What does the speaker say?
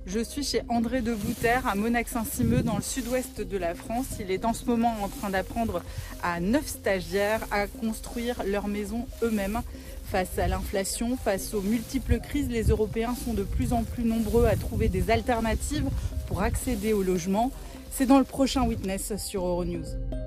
Je suis chez André de Bouter à Monac-Saint-Simeux dans le sud-ouest de la France. Il est en ce moment en train d'apprendre à 9 stagiaires à construire leur maison eux-mêmes. Face à l'inflation, face aux multiples crises, les Européens sont de plus en plus nombreux à trouver des alternatives pour accéder au logement. C'est dans le prochain Witness sur Euronews.